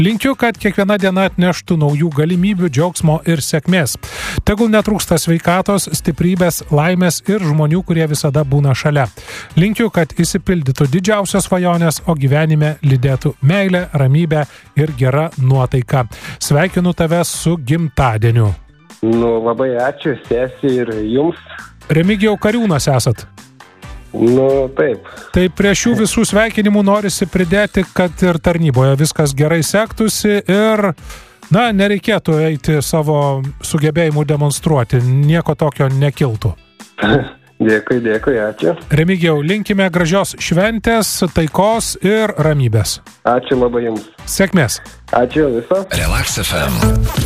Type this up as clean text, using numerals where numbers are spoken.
Linkiu, kad kiekviena diena atneštų naujų galimybių, džiaugsmo ir sėkmės. Tegul netrūksta sveikatos, stiprybės, laimės ir žmonių, kurie visada būna šalia. Linkiu, kad išsipildytų didžiausios svajonės, o gyvenime lydėtų meilė, ramybė ir gera nuotaika. Sveikinu tave su gimtadieniu. Labai ačiū, sesijai ir jums. Remigijau, Kariūnas esat? Taip. Tai prie šių visų sveikinimų norisi pridėti, kad ir tarnyboje viskas gerai sektųsi ir, nereikėtų eiti savo sugebėjimų demonstruoti, nieko tokio nekiltų. Dėkui, ačiū. Remigijau, linkime gražios šventės, taikos ir ramybės. Ačiū labai jums. Sėkmės. Ačiū viso. Relax FM.